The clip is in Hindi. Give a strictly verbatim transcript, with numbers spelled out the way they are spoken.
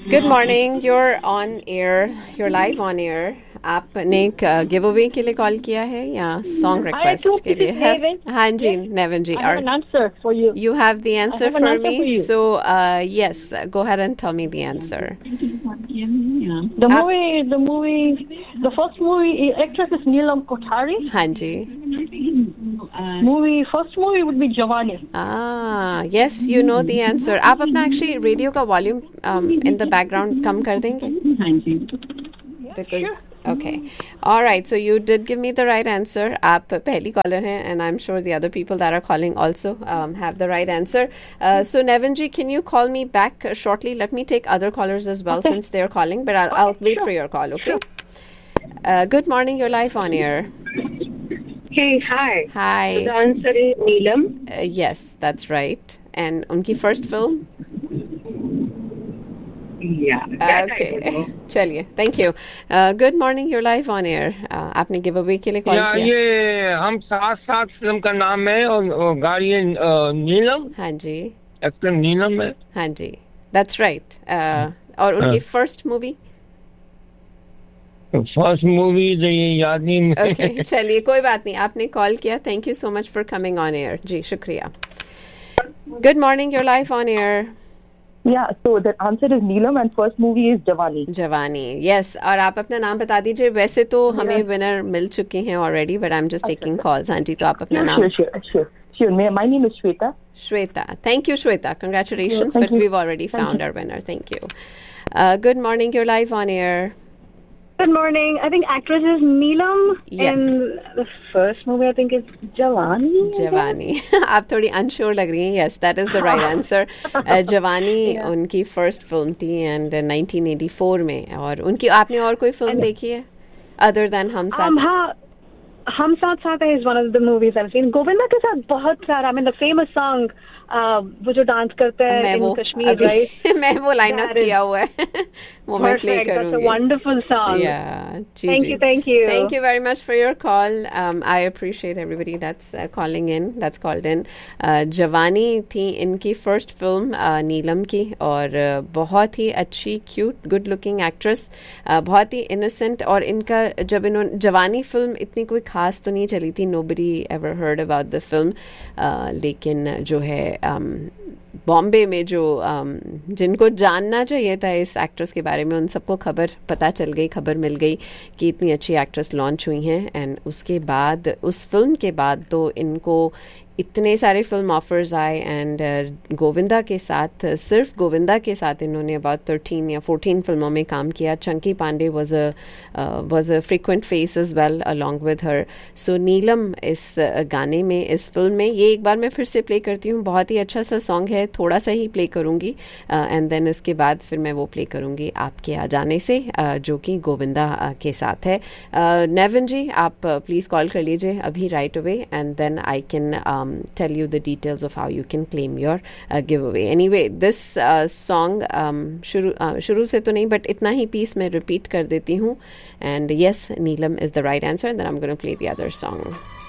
Good morning, you're on air, you're live on air. आपने एक गिव अवे के लिए कॉल किया है या सॉन्ग Hi, रिक्वेस्ट Atul. के This लिए is है? Nevin. हाँ जी, Yes, Newan ji. I have an answer for you. You have the answer have an for answer me. for you. So uh, yes, go ahead and tell me the answer. The movie, the movie, the first movie actress is Neelam Kothari. हाँ जी. Movie, first movie would be Jawani. Ah, yes, you know the answer. आप अपना actually रेडियो का volume um, in the background कम कर देंगे? Because okay, all right. So you did give me the right answer. आप पहली caller हैं, and I'm sure the other people that are calling also um, have the right answer. Uh, so Nevin ji, can you call me back uh, shortly? Let me take other callers as well Okay. since they're calling, but I'll, Okay, I'll wait sure. for your call. Okay. Uh, good morning. You're live on air. Hey, hi. Hi. The answer is Neelam. Uh, yes, that's right. And उनकी first film. Yeah. That I Okay. don't know. चलिए, thank you. Uh, good morning. You're live on air. Uh, आपने गिव अवे के लिए कॉल या किया? ये हम साथ साथ फिल्म का नाम है और, और गाड़ी है अ, नीलम, हाँ जी, एक्टर नीलम है. हाँ जी, that's right. Uh, और उनकी हाँ. First movie? फर्स्ट मूवी तो ये याद नहीं. ओके, चलिए कोई बात नहीं. आपने कॉल किया. Thank you so much for coming on air. जी शुक्रिया. Good morning. Your life on air. Yeah, so the answer is Neelam and first movie is Jawani. जवानी. यस, और आप अपना नाम बता दीजिए. वैसे तो हमें विनर मिल चुके हैं already, but I am just taking calls. हाँ जी, तो आप अपना नाम. Sure, sure, sure. Sure. My, my name is Shweta. Shweta. Thank you, Shweta. Congratulations, Thank but you. we've already Thank found you. our winner. Thank you. Uh, good morning. You're live on air. Good morning. I think actress is Neelam. Yes. And the first movie I think is Jawani. I think. जवानी. आप थोड़ी अनश्योर लग रही हैं. Yes, that is the right answer. जवानी Yeah. उनकी फर्स्ट फिल्म थी एंड नाइनटीन एटी फोर में. और उनकी आपने और कोई फिल्म देखी है अदर देन हम Um, साथ? हाँ, हम साथ साथ है is one of the movies I've seen. Govinda के साथ बहुत सारा. I mean the famous song, uh, वो जो डांस करते हैं मैं in वो Kashmir, अभी right? मैं वो लाइन अप That is किया हुआ है. वो मैं प्ले Perfect. That's a करूंगी. wonderful song. Yeah, ji, Thank ji. you, thank you. Thank you very much for your call. Um, I appreciate everybody that's uh, calling in, that's called in. Uh, जवानी थी इनकी फर्स्ट फिल्म uh, नीलम की, और uh, बहुत ही अच्छी, क्यूट, गुड लुकिंग एक्ट्रेस, बहुत ही इनोसेंट. और इनका जब इन्होंने जवानी फिल्म इतनी कोई खास तो नहीं चली थी. Nobody ever heard about the film. लेकिन जो है um, बॉम्बे में जो um, जिनको जानना चाहिए था इस एक्ट्रेस के बारे में, उन सबको खबर पता चल गई, खबर मिल गई कि इतनी अच्छी एक्ट्रेस लॉन्च हुई हैं. एंड उसके बाद, उस फिल्म के बाद तो इनको इतने सारे फिल्म ऑफर्स आए. एंड गोविंदा के साथ, सिर्फ गोविंदा के साथ इन्होंने अबाउट थर्टीन या फोर्टीन फिल्मों में काम किया. Chunky Pandey was a was a frequent face as well along with her. सो नीलम इस uh, गाने में, इस फिल्म में, ये एक बार मैं फिर से प्ले करती हूँ. बहुत ही अच्छा सा सॉन्ग है. थोड़ा सा ही प्ले करूँगी एंड देन उसके बाद फिर मैं वो प्ले करूँगी आपके आ जाने से, uh, जो कि गोविंदा uh, के साथ है. नेविन जी, आप प्लीज़ कॉल कर लीजिए अभी right away, and then I can Um, tell you the details of how you can claim your uh, giveaway. Anyway, this uh, song um, शुरू uh, शुरू से तो नहीं, but इतना ही piece मैं repeat कर देती हूँ. And yes, Neelam is the right answer, and then I'm going to play the other song.